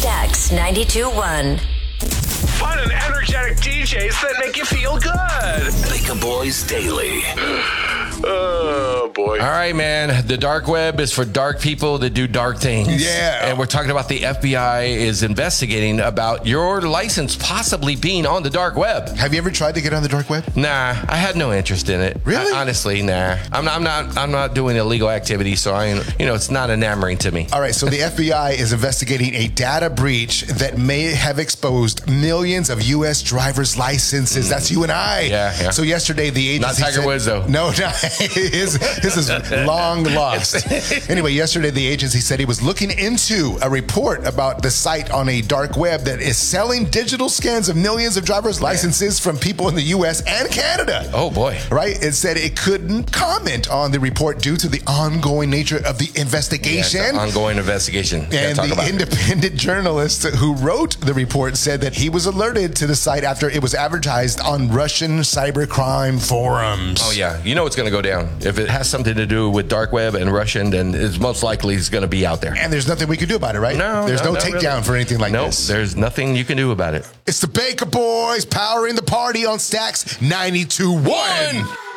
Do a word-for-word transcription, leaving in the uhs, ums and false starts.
Stax ninety-two one. Fun and energetic D Js that make you feel good. Baker Boys Daily. Oh, boy. All right, man. The dark web is for dark people that do dark things. Yeah. And we're talking about the F B I is investigating about your license possibly being on the dark web. Have you ever tried to get on the dark web? Nah, I had no interest in it. Really? I- honestly, nah. I'm not, I'm not. I'm not doing illegal activity, so I, you know, it's not enamoring to me. All right, so the F B I is investigating a data breach that may have exposed millions of U S driver's licenses. That's you and I. Yeah, yeah. So yesterday, the agency Not Tiger said, Woods, though. No, no, his, his is long lost. Anyway, yesterday, the agency said he was looking into a report about the site on a dark web that is selling digital scans of millions of driver's licenses from people in the U S and Canada. Oh, boy. Right? It said it couldn't comment on the report due to the ongoing nature of the Yeah, investigation. it's an ongoing investigation. Gotta And talk the about it. independent journalist who wrote the report said that he was alerted to the site after it was advertised on Russian cybercrime forums. Oh, yeah. You know it's going to go down. If it has something to do with dark web and Russian, then it's most likely it's going to be out there. And there's nothing we can do about it, right? No, There's no, no, not takedown really. for anything like Nope, this. there's nothing you can do about it. It's the Baker Boys powering the party on Stax ninety-two one.